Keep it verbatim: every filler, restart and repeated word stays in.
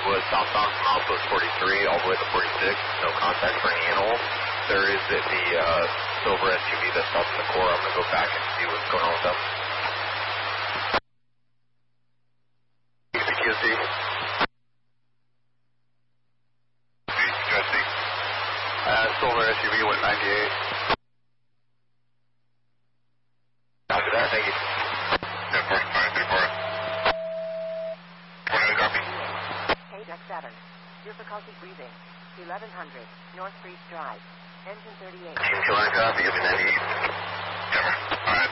was southbound from Milepost forty-three all the way to forty-six. No contact for any animal. There is the, the uh, silver S U V that stopped in the core. I'm going to go back and see what's going on with them. Q C. Uh, silver S U V went ninety-eight. Copy that, thank you. ten forty-five, three four. Morning, copy. K Deck seven. Difficulty breathing. eleven hundred. North Breeze Drive. Engine thirty-eight. Team Killer, copy, give me ninety-eight. Never. Alright.